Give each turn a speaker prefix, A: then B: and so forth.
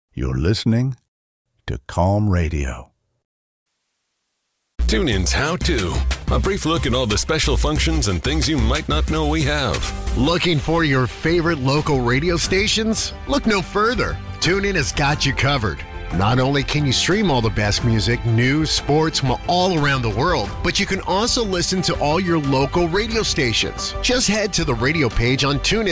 A: You're listening to Calm Radio.
B: TuneIn's How To. A brief look at all the special functions and things you might not know we have.
C: Looking for your favorite local radio stations? Look no further. TuneIn has got you covered. Not only can you stream all the best music, news, sports from all around the world, but you can also listen to all your local radio stations. Just head to the radio page on TuneIn.